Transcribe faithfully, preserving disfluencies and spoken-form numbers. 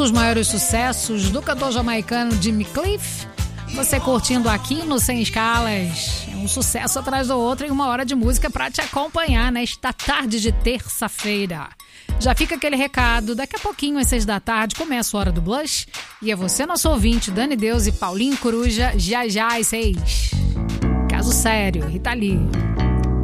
dos maiores sucessos do cantor jamaicano Jimmy Cliff. Você curtindo aqui no Sem Escalas. É um sucesso atrás do outro e uma hora de música para te acompanhar nesta tarde de terça-feira. Já fica aquele recado, daqui a pouquinho às seis da tarde começa a Hora do Blush e é você, nosso ouvinte, Dani Deus e Paulinho Coruja, já já às seis. Caso sério, Rita Lee.